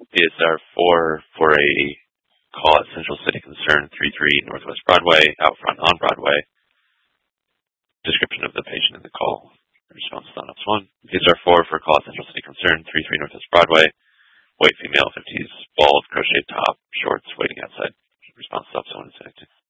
DSR 4 for a call at Central City Concern 33 Northwest Broadway, out front on Broadway. Description of the patient in the call. Response to Ops 1. DSR 4 for call at Central City Concern 33 Northwest Broadway. White female, 50s, bald, crocheted top, shorts, waiting outside. Response to Ops 1 is connected.